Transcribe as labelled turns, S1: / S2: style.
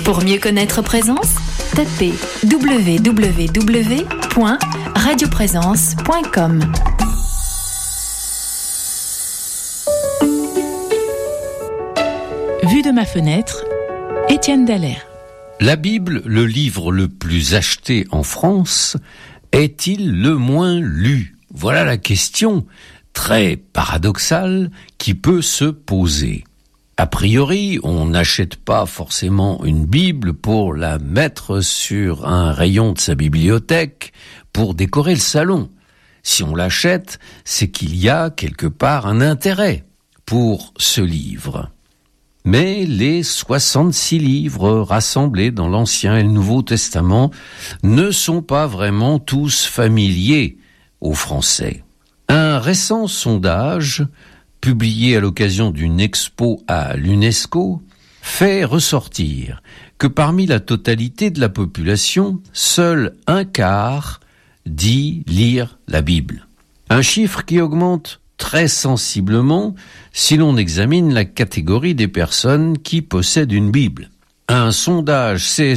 S1: Pour mieux connaître Présence, tapez www.radioprésence.com.
S2: Vue de ma fenêtre, Étienne Dallaire.
S3: La Bible, le livre le plus acheté en France, est-il le moins lu ? Voilà la question très paradoxale qui peut se poser. A priori, on n'achète pas forcément une Bible pour la mettre sur un rayon de sa bibliothèque pour décorer le salon. Si on l'achète, c'est qu'il y a quelque part un intérêt pour ce livre. Mais les 66 livres rassemblés dans l'Ancien et le Nouveau Testament ne sont pas vraiment tous familiers aux Français. Un récent sondage, publié à l'occasion d'une expo à l'UNESCO, fait ressortir que parmi la totalité de la population, seul un quart dit lire la Bible. Un chiffre qui augmente très sensiblement si l'on examine la catégorie des personnes qui possèdent une Bible. Un sondage